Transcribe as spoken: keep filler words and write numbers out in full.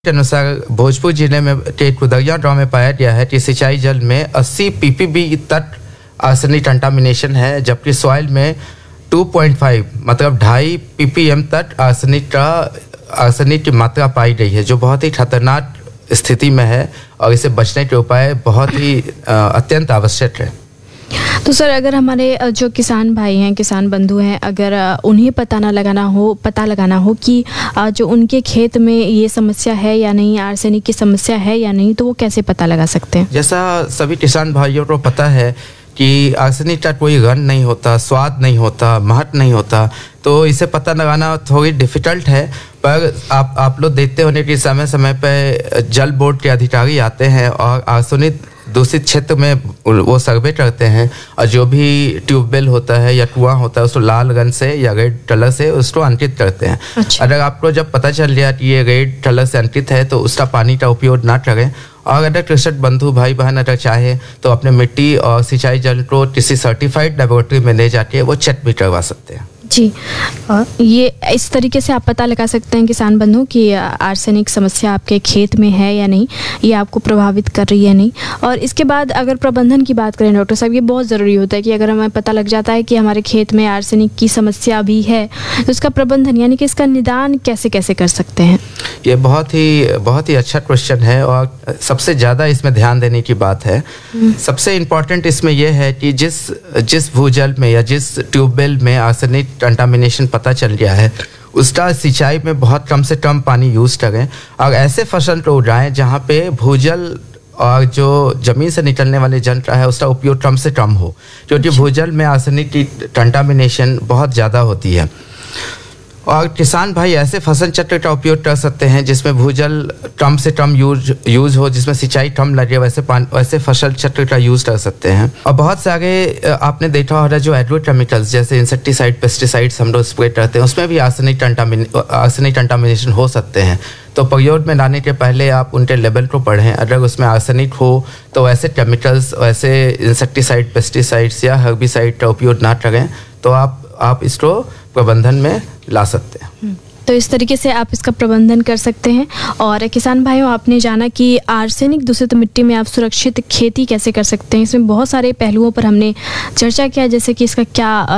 के अनुसार भोजपुर जिले में के कुदरिया गांव में पाया गया है कि सिंचाई जल में अस्सी पीपीबी तक आर्सेनिक कंटामिनेशन है, जबकि सॉइल में दो पॉइंट पाँच मतलब ढाई पीपीएम तक आर्सेनिक का आर्सेनिक की मात्रा पाई गई है, जो बहुत ही खतरनाक स्थिति में है और इसे बचने के उपाय बहुत ही अत्यंत आवश्यक है। तो सर, अगर हमारे जो किसान भाई हैं, किसान बंधु हैं, अगर उन्हें पता ना लगाना हो पता लगाना हो कि जो उनके खेत में ये समस्या है या नहीं, आर्सेनिक की समस्या है या नहीं, तो वो कैसे पता लगा सकते हैं? जैसा सभी किसान भाइयों को पता है कि आर्सेनिक का कोई गंध नहीं होता, स्वाद नहीं होता, महक नहीं होता, तो इसे पता लगाना थोड़ी डिफ़िकल्ट है। पर आप आप लोग देखते होंगे कि समय समय पे जल बोर्ड के अधिकारी आते हैं और आर्सेनिक दूषित क्षेत्र में वो सर्वे करते हैं और जो भी ट्यूबवेल होता है या कुआं होता है उसको लाल रंग से या रेड कलर से उसको अंकित करते हैं। अच्छा। अगर आपको जब पता चल गया कि ये रेड कलर से अंकित है तो उसका पानी का उपयोग ना करें। और अगर कृषक बंधु भाई बहन अगर चाहे तो अपने मिट्टी और सिंचाई जल को किसी सर्टिफाइड लेबोरेटरी में ले जाके वो चेक भी करवा सकते हैं। जी, ये इस तरीके से आप पता लगा सकते हैं किसान बंधु कि आर्सेनिक समस्या आपके खेत में है या नहीं, ये आपको प्रभावित कर रही है नहीं। और इसके बाद अगर प्रबंधन की बात करें डॉक्टर साहब, ये बहुत ज़रूरी होता है कि अगर हमें पता लग जाता है कि हमारे खेत में आर्सेनिक की समस्या भी है तो इसका प्रबंधन यानी कि इसका निदान कैसे कैसे कर सकते हैं? ये बहुत ही बहुत ही अच्छा क्वेश्चन है और सबसे ज़्यादा इसमें ध्यान देने की बात है। सबसे इम्पॉर्टेंट इसमें यह है कि जिस जिस भूजल में या जिस ट्यूबवेल में आर्सेनिक कंटामिनेशन पता चल गया है उसका सिंचाई में बहुत कम से कम पानी यूज़ करें और ऐसे फसल को उगाएं जहाँ पे भूजल और जो ज़मीन से निकलने वाले यंत्र है उसका उपयोग कम से कम हो, क्योंकि भूजल में आर्सेनिक की कंटामिनेशन बहुत ज़्यादा होती है। और किसान भाई ऐसे फसल चक्र का उपयोग कर सकते हैं जिसमें भूजल कम से कम यूज यूज़ हो, जिसमें सिंचाई कम लगे, वैसे पानी वैसे फसल चक्र का यूज़ कर सकते हैं। और बहुत सारे आपने देखा होगा जो एग्रो केमिकल्स जैसे इंसेक्टिसाइड, पेस्टिसाइड्स हम लोग स्प्रे करते हैं उसमें भी आर्सेनिक कंटामिने आर्सेनिक कंटामिनेशन हो सकते हैं। तो प्रयोग में लाने के पहले आप उनके लेवल को पढ़ें। अगर उसमें आर्सेनिक हो तो वैसे केमिकल्स, वैसे इंसेक्टिसाइड, पेस्टिसाइड्स या हर्बिसाइड का उपयोग ना करें, तो आप आप इसको प्रबंधन में ला सकते हैं। तो इस तरीके से आप इसका प्रबंधन कर सकते हैं। और किसान भाइयों, आपने जाना कि आर्सेनिक दूषित मिट्टी में आप सुरक्षित खेती कैसे कर सकते हैं, इसमें बहुत सारे पहलुओं पर हमने चर्चा किया, जैसे कि इसका क्या